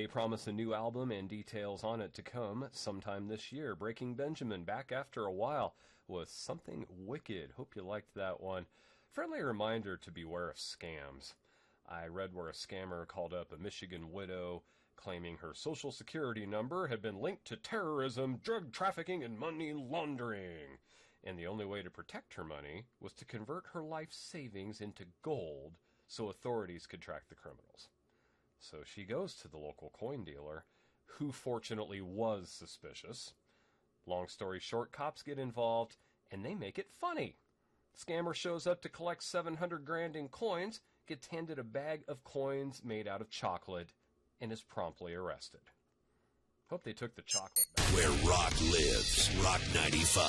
promise a new album and details on it to come sometime this year. Breaking Benjamin back after a while with Something Wicked. Hope you liked that one. Friendly reminder to beware of scams. I read where a scammer called up a Michigan widow claiming her social security number had been linked to terrorism, drug trafficking, and money laundering. And the only way to protect her money was to convert her life savings into gold so authorities could track the criminals. So she goes to the local coin dealer, who fortunately was suspicious. Long story short, cops get involved, and they make it funny. Scammer shows up to collect $700,000 in coins, gets handed a bag of coins made out of chocolate, and is promptly arrested. Hope they took the chocolate back. Where rock lives, Rock 95.